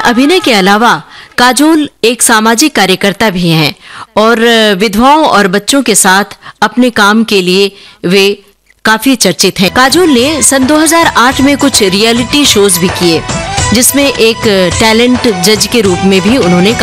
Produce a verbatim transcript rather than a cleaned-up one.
अभिनय के अलावा काजोल एक सामाजिक कार्यकर्ता भी हैं और विधवाओं और बच्चों के साथ अपने काम के लिए वे काफी चर्चित हैं। काजोल ने सन दो हज़ार आठ में कुछ रियलिटी शोज भी किए, जिसमें एक टैलेंट जज के रूप में भी उन्होंने